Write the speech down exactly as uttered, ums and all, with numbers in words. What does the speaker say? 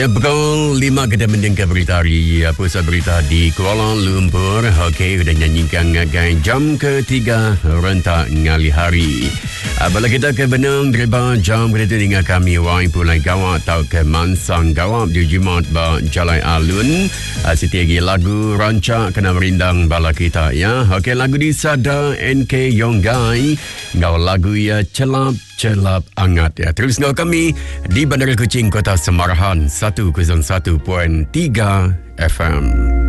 Ya, pukul lima kita mendengar berita hari pusat berita di Kuala Lumpur. Okey, kita nyanyikan ngagai jam ketiga rentak ngali hari. Bila kita ke Benang Deriba jam kita dengan kami Wai Pulai Gawat atau ke Mansang Gawat di Jimat Ba Jalai Alun. Setiap lagu rancak kena merindang bala kita ya. Okey, lagu di Sada N K Yonggai. Ngau lagu ya celap celap angat ya. Terus ngau kami di Bandar Kuching Kota Semarahan seratus satu perpuluhan tiga F M.